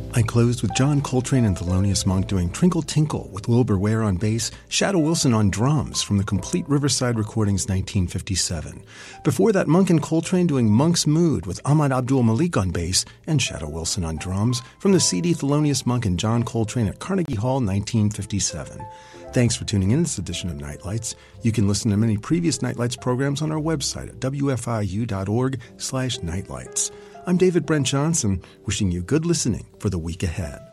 I closed with John Coltrane and Thelonious Monk doing Twinkle Tinkle with Wilbur Ware on bass, Shadow Wilson on drums from the Complete Riverside Recordings 1957. Before that, Monk and Coltrane doing Monk's Mood with Ahmad Abdul Malik on bass and Shadow Wilson on drums from the CD Thelonious Monk and John Coltrane at Carnegie Hall 1957. Thanks for tuning in this edition of Nightlights. You can listen to many previous Nightlights programs on our website at wfiu.org/nightlights. I'm David Brent Johnson, wishing you good listening for the week ahead.